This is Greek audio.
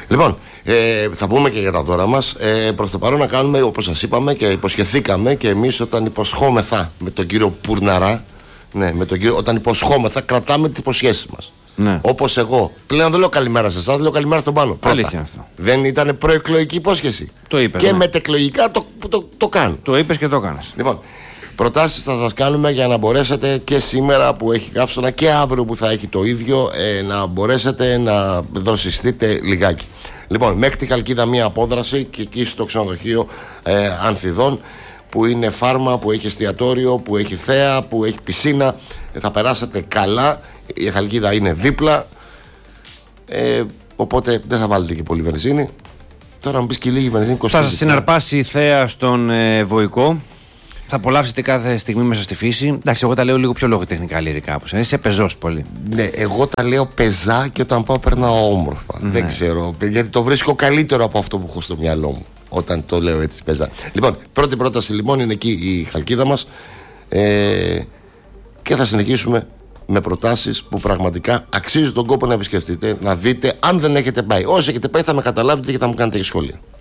Λοιπόν, θα πούμε και για τα δώρα μας. Προς το παρόν να κάνουμε, όπως σας είπαμε και υποσχεθήκαμε και εμείς όταν υποσχόμεθα με τον κύριο Πουρναρά, ναι, όταν υποσχόμεθα, κρατάμε τις υποσχέσεις μας. Ναι. Όπως εγώ. Πλέον δεν λέω καλημέρα σε εσάς, λέω καλημέρα στον Πάνο. Αλήθεια αυτό. Δεν ήταν προεκλογική υπόσχεση? Το είπες. Και ναι. μετεκλογικά το κάνω. Το είπες και το έκανες. Λοιπόν, προτάσεις θα σας κάνουμε για να μπορέσετε και σήμερα που έχει καύσωνα και αύριο που θα έχει το ίδιο, να μπορέσετε να δροσιστείτε λιγάκι. Λοιπόν, μέχρι τη Χαλκίδα μία απόδραση και εκεί στο ξενοδοχείο Ανθιδών, που είναι φάρμα, που έχει εστιατόριο, που έχει θέα, που έχει πισίνα. Θα περάσετε καλά. Η Χαλκίδα είναι δίπλα, οπότε δεν θα βάλετε και πολύ βενζίνη. Τώρα μου πεις και λίγη βενζίνη κοστίζει. Θα σας συναρπάσει η θέα στον Βοϊκό. Θα απολαύσετε κάθε στιγμή μέσα στη φύση. Εντάξει, εγώ τα λέω λίγο πιο λογοτεχνικά λυρικά. Είσαι πεζός πολύ. Ναι, εγώ τα λέω πεζά και όταν πάω περνάω όμορφα. Ναι. Δεν ξέρω, γιατί το βρίσκω καλύτερο από αυτό που έχω στο μυαλό μου όταν το λέω έτσι πεζά. Λοιπόν, πρώτη πρόταση λοιπόν είναι εκεί η Χαλκίδα μας, και θα συνεχίσουμε με προτάσεις που πραγματικά αξίζει τον κόπο να επισκεφτείτε, να δείτε αν δεν έχετε πάει. Όσοι έχετε πάει θα με καταλάβετε και θα μου κάνετε και σχόλια.